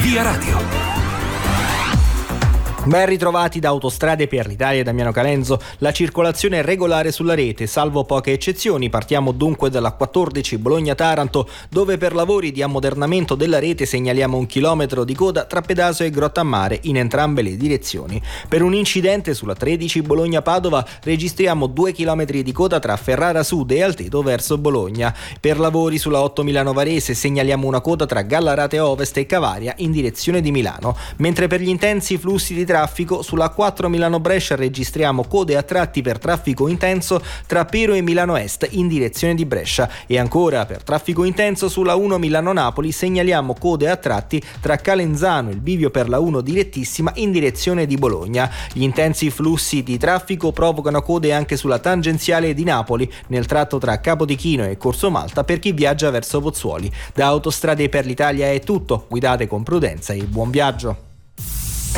Via Radio. Ben ritrovati da Autostrade per l'Italia e Damiano Calenzo. La circolazione è regolare sulla rete, salvo poche eccezioni. Partiamo dunque dalla 14 Bologna-Taranto, dove per lavori di ammodernamento della rete segnaliamo 1 chilometro di coda tra Pedasio e Grottammare in entrambe le direzioni. Per un incidente sulla 13 Bologna-Padova registriamo 2 chilometri di coda tra Ferrara Sud e Alteto verso Bologna. Per lavori sulla 8 Milano-Varese segnaliamo una coda tra Gallarate Ovest e Cavaria in direzione di Milano, mentre per gli intensi flussi di traffico sulla 4 Milano-Brescia registriamo code a tratti per traffico intenso tra Pero e Milano Est in direzione di Brescia, e ancora per traffico intenso sulla 1 Milano-Napoli segnaliamo code a tratti tra Calenzano e il bivio per la 1 direttissima in direzione di Bologna. Gli intensi flussi di traffico provocano code anche sulla tangenziale di Napoli nel tratto tra Capodichino e Corso Malta per chi viaggia verso Pozzuoli. Da Autostrade per l'Italia è tutto, guidate con prudenza e buon viaggio.